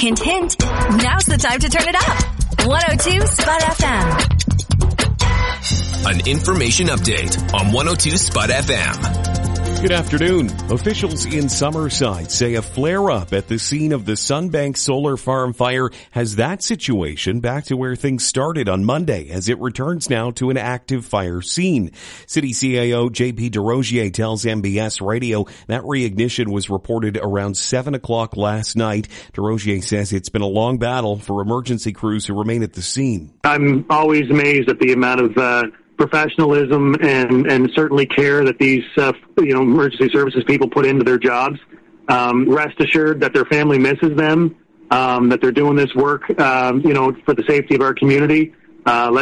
Hint, hint. Now's the time to turn it up. 102 Spud FM. An information update on 102 Spud FM. Good afternoon. Officials in Summerside say a flare-up at the scene of the Sunbank Solar Farm fire has that situation back to where things started on Monday as it returns now to an active fire scene. City CAO JP DeRozier tells MBS Radio that reignition was reported around 7 o'clock last night. DeRozier says it's been a long battle for emergency crews who remain at the scene. I'm always amazed at the amount of professionalism and certainly care that these emergency services people put into their jobs. Rest assured that their family misses them, that they're doing this work for the safety of our community.